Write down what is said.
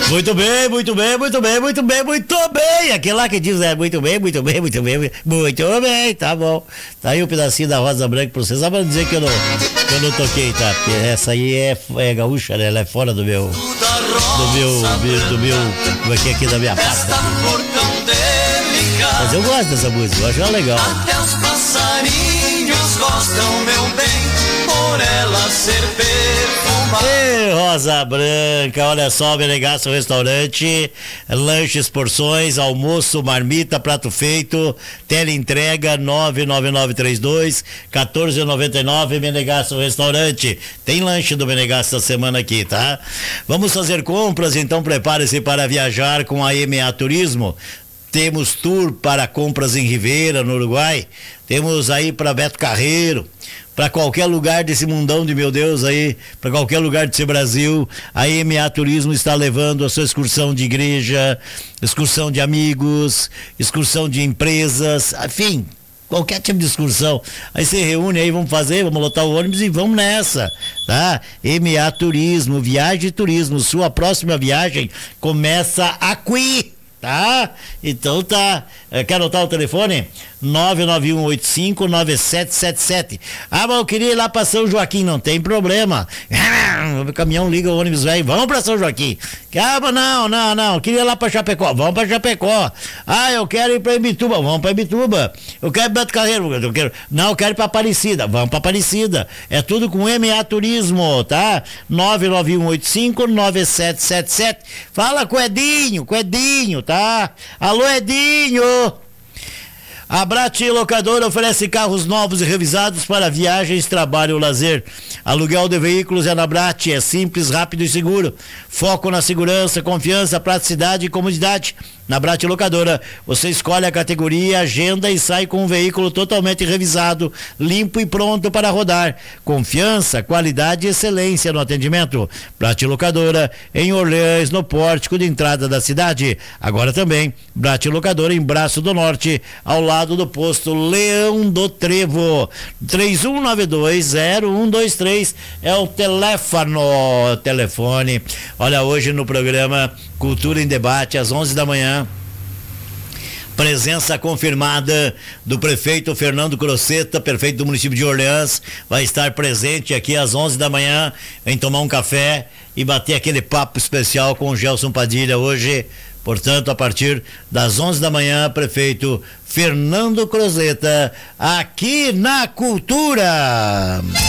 Muito bem, muito bem, muito bem, muito bem, muito bem. Aquele lá que diz, muito bem, muito bem, muito bem, muito bem, tá bom. Tá aí um pedacinho da Rosa Branca pra vocês, só pra dizer que eu não toquei, tá? Porque essa aí é gaúcha, né? Ela é fora do meu, como é que é aqui da minha pasta. Mas eu gosto dessa música, eu acho ela legal. Até os passarinhos gostam, meu bem, por ela ser perfumada. Ei, Rosa Branca, olha só, Menegasso Restaurante, lanches, porções, almoço, marmita, prato feito, teleentrega 99932-1499, Menegasso Restaurante. Tem lanche do Menegasso essa semana aqui, tá? Vamos fazer compras, então prepare-se para viajar com a EMA Turismo. Temos tour para compras em Ribeira, no Uruguai. Temos aí para Beto Carreiro, para qualquer lugar desse mundão de meu Deus aí, para qualquer lugar desse Brasil. A EMA Turismo está levando a sua excursão de igreja, excursão de amigos, excursão de empresas, enfim, qualquer tipo de excursão. Aí você reúne aí, vamos lotar o ônibus e vamos nessa, tá? EMA Turismo, viagem e turismo, sua próxima viagem começa aqui. Tá? Então tá. Quer anotar o telefone? 991859777. Ah, mas eu queria ir lá pra São Joaquim, não tem problema. O caminhão liga o ônibus velho, vamos pra São Joaquim. Ah, não, eu queria ir lá pra Chapecó, vamos pra Chapecó. Ah, eu quero ir pra Imbituba, vamos pra Imbituba. Eu quero ir pra Beto Carreiro, eu quero ir pra Aparecida, vamos pra Aparecida. É tudo com EMA Turismo, tá? 991859777. Fala com o Edinho, tá? Alô, Edinho! A Brati Locadora oferece carros novos e revisados para viagens, trabalho ou lazer. Aluguel de veículos é na Brati, é simples, rápido e seguro. Foco na segurança, confiança, praticidade e comodidade. Na Brati Locadora, você escolhe a categoria, agenda e sai com um veículo totalmente revisado, limpo e pronto para rodar. Confiança, qualidade e excelência no atendimento. Brati Locadora, em Orleans, no pórtico de entrada da cidade. Agora também, Brati Locadora em Braço do Norte, ao lado do posto Leão do Trevo. 31920123 é o telefone. Olha, hoje no programa Cultura em Debate, às 11 da manhã, presença confirmada do prefeito Fernando Crocetta, prefeito do município de Orleans, vai estar presente aqui às 11 da manhã, em tomar um café e bater aquele papo especial com o Gelson Padilha hoje. Portanto, a partir das 11 da manhã, prefeito Fernando Crocetta, aqui na Cultura.